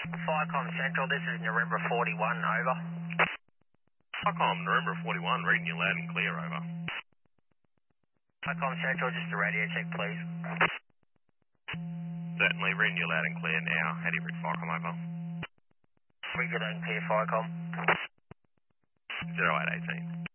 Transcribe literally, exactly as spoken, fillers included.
Firecom Central, this is November forty-one, over. Firecom, November forty-one, reading you loud and clear, over. Firecom Central, just a radio check, please. Certainly, reading you loud and clear now. How do you read Firecom, over? We good and clear, Firecom. zero eight eighteen.